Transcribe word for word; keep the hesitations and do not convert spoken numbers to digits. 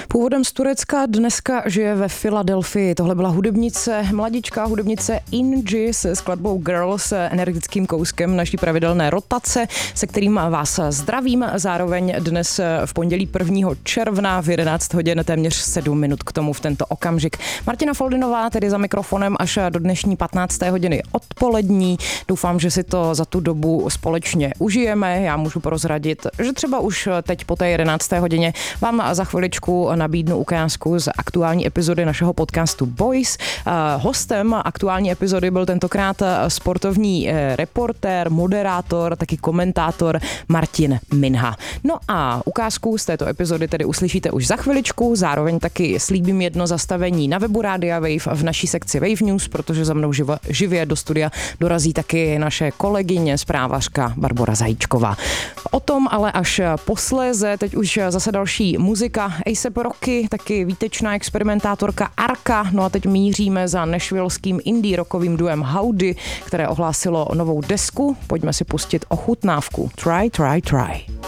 Původem z Turecka, dneska žije ve Filadelfii. Tohle byla hudebnice, mladičká hudebnice Inji se skladbou Girl s energickým kouskem naší pravidelné rotace, se kterým vás zdravím. Zároveň dnes v pondělí prvního června v jedenáct hodin téměř sedm minut k tomu v tento okamžik. Martina Foldinová tedy za mikrofonem až do dnešní patnácté hodiny odpolední. Doufám, že si to za tu dobu společně užijeme. Já můžu prozradit, že třeba už teď po té jedenácté hodině vám za chviličku nabídnu ukázku z aktuální epizody našeho podcastu Boys. Hostem aktuální epizody byl tentokrát sportovní reportér, moderátor, taky komentátor Martin Minha. No a ukázku z této epizody tedy uslyšíte už za chviličku, zároveň taky slíbím jedno zastavení na webu Rádia Wave v naší sekci Wave News, protože za mnou živo, živě do studia dorazí taky naše kolegyně, zprávařka Barbora Zajíčková. O tom ale až posléze, teď už zase další muzika A$ej ép Rocky, taky výtečná experimentátorka Arka, no a teď míříme za nashvilleským indie rockovým duem Howdy, které ohlásilo novou desku. Pojďme si pustit ochutnávku Try, Try, Try.